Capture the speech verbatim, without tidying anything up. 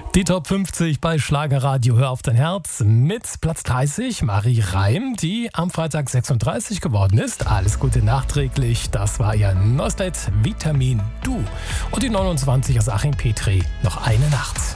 Die Top fünfzig bei Schlagerradio Hör auf dein Herz mit Platz dreißig Marie Reim, die am Freitag sechsunddreißig geworden ist. Alles Gute nachträglich, das war ihr Neues Vitamin Du. Und die neunundzwanzig aus Achim Petri, noch eine Nacht.